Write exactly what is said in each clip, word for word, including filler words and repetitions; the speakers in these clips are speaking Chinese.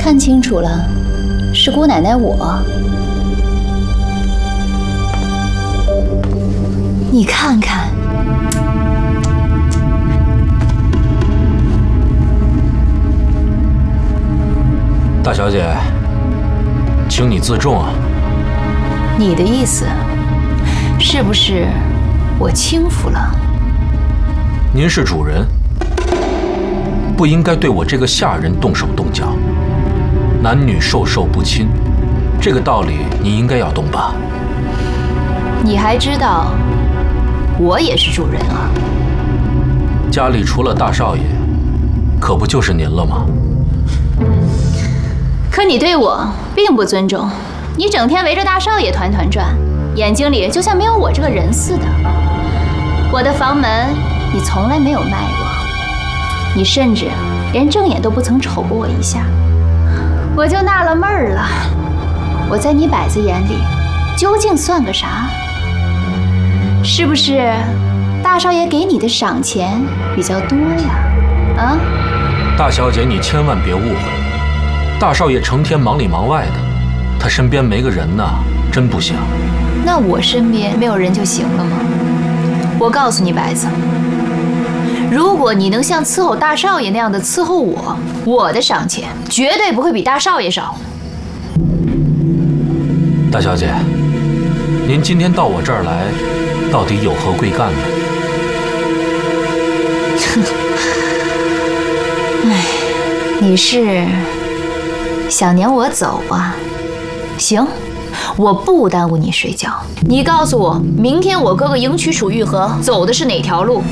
看清楚了，是姑奶奶我。你看看， 大小姐，请你自重啊。 你的意思是不是我轻浮了？ 您是主人，不应该对我这个下人动手动脚。男女授受不亲，这个道理你应该要懂吧？ 你还知道我也是主人啊？ 家里除了大少爷，可不就是您了吗？ 可你对我并不尊重，你整天围着大少爷团团转，眼睛里就像没有我这个人似的。我的房门你从来没有迈过，你甚至连正眼都不曾瞅过我一下。我就纳了闷儿了，我在你摆子眼里究竟算个啥？是不是大少爷给你的赏钱比较多呀？啊？ 大小姐，你千万别误会，大少爷成天忙里忙外的，他身边没个人呐，真不行。 那我身边没有人就行了吗？我告诉你，白子，如果你能像伺候大少爷那样的伺候我，我的赏钱绝对不会比大少爷少。 大小姐，您今天到我这儿来，到底有何贵干呢？ 唉，你是想撵我走啊？行，我不耽误你睡觉。你告诉我，明天我哥哥迎娶楚玉和走的是哪条路？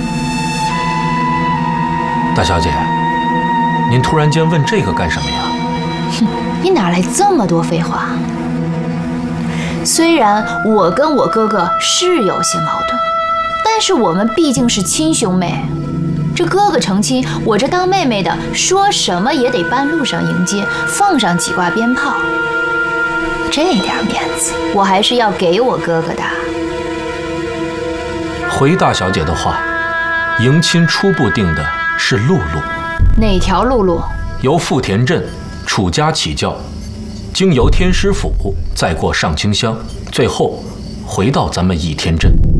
大小姐，您突然间问这个干什么呀？ 哼，你哪来这么多废话？虽然我跟我哥哥是有些矛盾，但是我们毕竟是亲兄妹。这哥哥成亲，我这当妹妹的说什么也得半路上迎接，放上几挂鞭炮。这点面子，我还是要给我哥哥的。 回大小姐的话，迎亲初步定的是陆路。 哪条陆路？ 由富田镇楚家起轿，经由天师府，再过上清乡，最后回到咱们倚天镇。